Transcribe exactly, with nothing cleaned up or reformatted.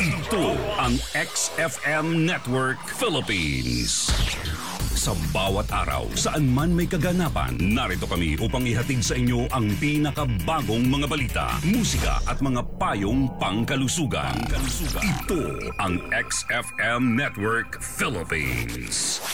Ito ang X F M Network Philippines. Sa bawat araw, saan man may kaganapan, narito kami upang ihatid sa inyo ang pinakabagong mga balita, musika at mga payong pangkalusugan. Ito ang X F M Network Philippines.